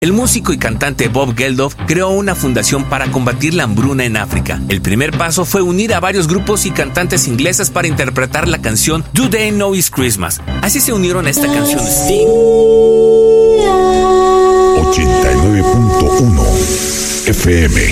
El músico y cantante Bob Geldof creó una fundación para combatir la hambruna en África. El primer paso fue unir a varios grupos y cantantes ingleses para interpretar la canción Do They Know It's Christmas. Así se unieron a esta canción Sting, 89.1 FM.